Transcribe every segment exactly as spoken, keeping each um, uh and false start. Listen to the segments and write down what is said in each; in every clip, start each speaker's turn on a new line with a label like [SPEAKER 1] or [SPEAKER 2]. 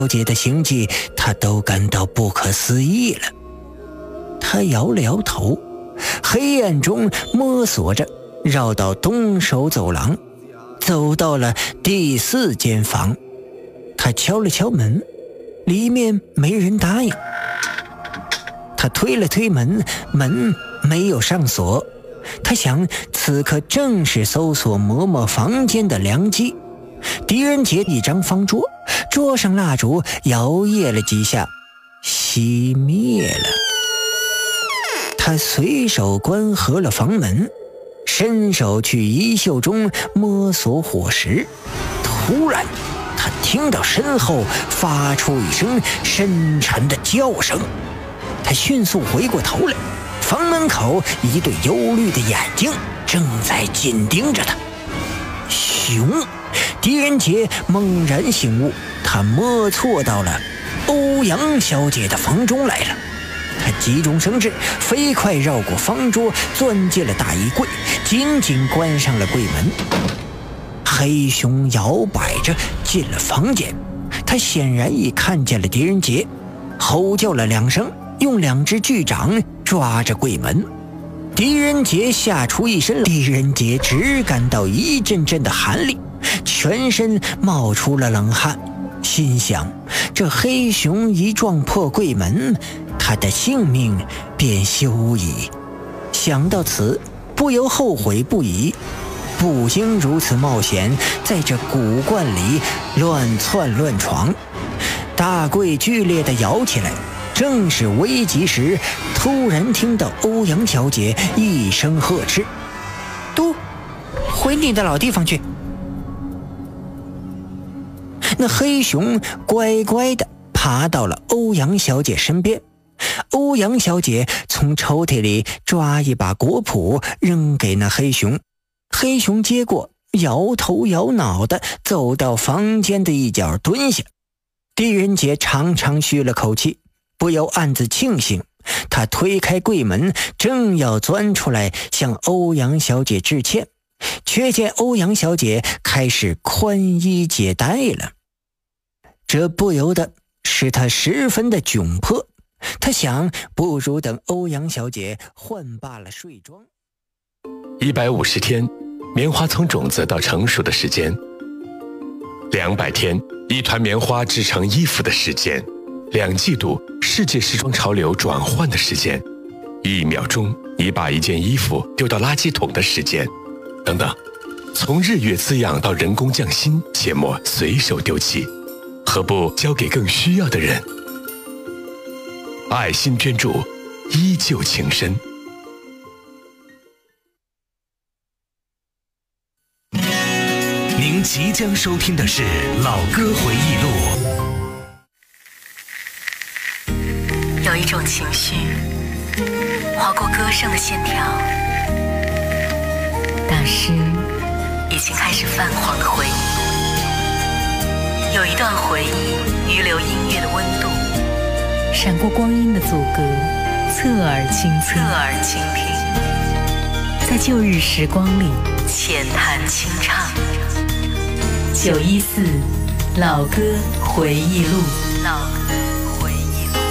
[SPEAKER 1] 姐的行迹，他都感到不可思议了。他摇了摇头，黑暗中摸索着绕到东首走廊，走到了第四间房。他敲了敲门，里面没人答应。他推了推门，门没有上锁。他想，此刻正是搜索嬷嬷房间的良机。狄仁杰一张方桌，桌上蜡烛摇曳了几下，熄灭了。他随手关合了房门，伸手去衣袖中摸索火石。突然他听到身后发出一声深沉的叫声，他迅速回过头来，房门口一对忧虑的眼睛正在紧盯着他。熊！狄仁杰猛然醒悟，他摸错到了欧阳小姐的房中来了。他急中生智，飞快绕过方桌，钻进了大衣柜，紧紧关上了柜门。黑熊摇摆着进了房间，他显然已看见了狄仁杰，吼叫了两声，用两只巨掌抓着柜门。狄仁杰吓出一身，狄仁杰只感到一阵阵的寒力，全身冒出了冷汗，心想这黑熊一撞破柜门，他的性命便休矣。想到此，不由后悔不已，不应如此冒险，在这古罐里乱窜乱闯。大柜剧烈地摇起来，正是危急时，突然听到欧阳小姐一声呵斥：“都回你的老地方去！”那黑熊乖乖地爬到了欧阳小姐身边。欧阳小姐从抽屉里抓一把果脯扔给那黑熊，黑熊接过，摇头摇脑地走到房间的一角蹲下。狄仁杰长长吁了口气，不由暗自庆幸。他推开柜门，正要钻出来向欧阳小姐致歉，却见欧阳小姐开始宽衣解带了。这不由得使他十分的窘迫。他想，不如等欧阳小姐换罢了睡装。
[SPEAKER 2] 一百五十天，棉花从种子到成熟的时间；两百天，一团棉花织成衣服的时间；两季度，世界时装潮流转换的时间；一秒钟，你把一件衣服丢到垃圾桶的时间，等等。从日月滋养到人工匠心，切莫随手丢弃，何不交给更需要的人？爱心捐助，依旧情深。
[SPEAKER 3] 您即将收听的是老歌回忆录。
[SPEAKER 4] 有一种情绪划过歌声的线条，大师已经开始泛黄的回忆。有一段回忆余留音乐的温度，闪过光阴的阻隔，侧耳倾听，侧耳倾听，在旧日时光里浅谈清唱。九一四老歌回忆录，老歌回忆录。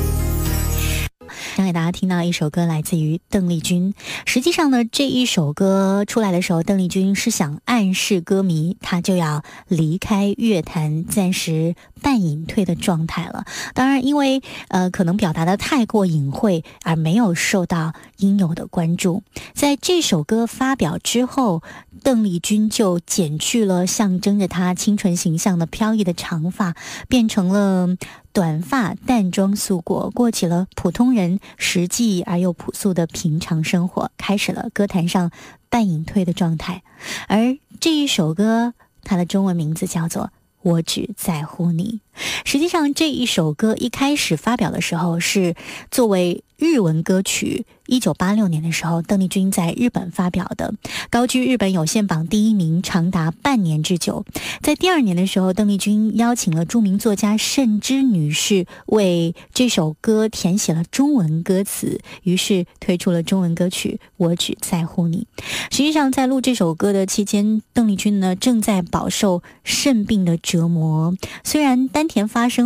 [SPEAKER 5] 想给大家听到一首歌，来自于邓丽君。实际上呢，这一首歌出来的时候，邓丽君是想暗示歌迷，她就要离开乐坛，暂时半隐退的状态了。当然，因为呃可能表达的太过隐晦，而没有受到应有的关注。在这首歌发表之后，邓丽君就剪去了象征着她清纯形象的飘逸的长发，变成了短发淡妆素裹，过起了普通人实际而又朴素的平常生活，开始了歌坛上半隐退的状态。而这一首歌，它的中文名字叫做我只在乎你。实际上这一首歌一开始发表的时候是作为日文歌曲一九八六年的时候，邓丽君在日本发表的，高居日本有线榜第一名长达半年之久。在第二年的时候，邓丽君邀请了著名作家盛之女士为这首歌填写了中文歌词，于是推出了中文歌曲《我只在乎你》。实际上在录这首歌的期间，邓丽君呢正在饱受肾病的折磨，虽然丹田发生